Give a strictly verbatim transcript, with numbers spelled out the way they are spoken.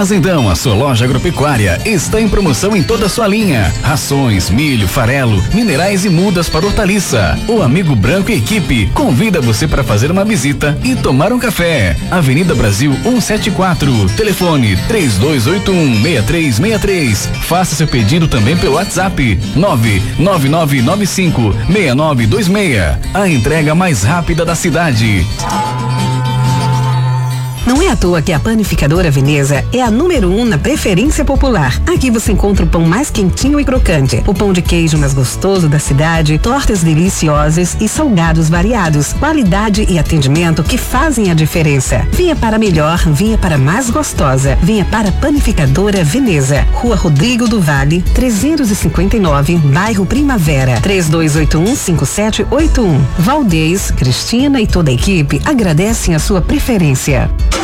Fazendão, a sua loja agropecuária, está em promoção em toda a sua linha. Rações, milho, farelo, minerais e mudas para hortaliça. O Amigo Branco e equipe convida você para fazer uma visita e tomar um café. Avenida Brasil cento e setenta e quatro. Telefone três dois oito um, seis três seis três. Faça seu pedido também pelo WhatsApp nove nove nove nove cinco seis nove dois seis. A entrega mais rápida da cidade. Não é à toa que a Panificadora Veneza é a número um na preferência popular. Aqui você encontra o pão mais quentinho e crocante, o pão de queijo mais gostoso da cidade, tortas deliciosas e salgados variados, qualidade e atendimento que fazem a diferença. Venha para melhor, venha para mais gostosa, venha para a Panificadora Veneza, Rua Rodrigo do Vale, trezentos e cinquenta e nove, bairro Primavera, três dois oito um, cinco sete oito um. Valdez, Cristina e toda a equipe agradecem a sua preferência.